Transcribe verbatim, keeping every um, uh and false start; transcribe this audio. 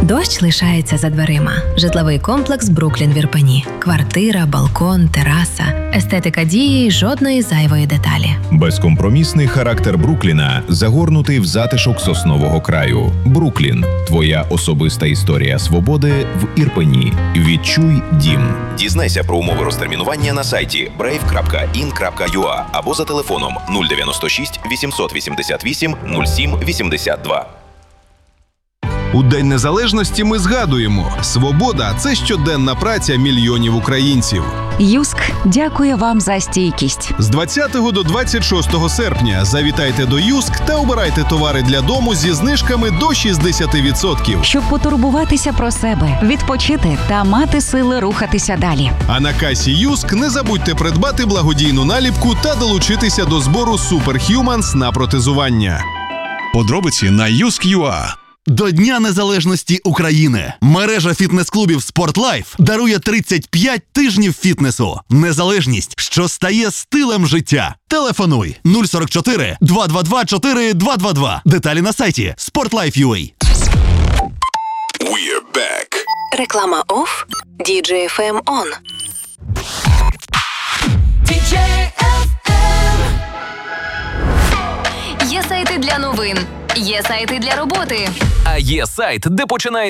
Дощ лишається за дверима. Житловий комплекс «Бруклін» в Ірпені. Квартира, балкон, тераса. Естетика дії й жодної зайвої деталі. Безкомпромісний характер Брукліна загорнутий в затишок соснового краю. Бруклін – твоя особиста історія свободи в Ірпені. Відчуй дім. Дізнайся про умови розтермінування на сайті брейв крапка ін крапка ю а або за телефоном нуль дев'яносто шість вісімсот вісімдесят вісім нуль сім вісімдесят два. У День Незалежності ми згадуємо – свобода – це щоденна праця мільйонів українців. Юск дякує вам за стійкість. З двадцятого до двадцять шостого серпня завітайте до Юск та обирайте товари для дому зі знижками до шістдесят відсотків. Щоб потурбуватися про себе, відпочити та мати сили рухатися далі. А на касі Юск не забудьте придбати благодійну наліпку та долучитися до збору Superhumans на протезування. Подробиці на юск крапка ю а. До Дня Незалежності України мережа фітнес-клубів «Спортлайф» дарує тридцять п'ять тижнів фітнесу. Незалежність, що стає стилем життя. Телефонуй нуль сорок чотири два два два чотири два два два. Деталі на сайті спортлайф крапка ю а. We're back. Реклама оф, ді джей еф ем он. ді джей еф ем. Є сайти для новин, є сайти для роботи. А є сайт, де починає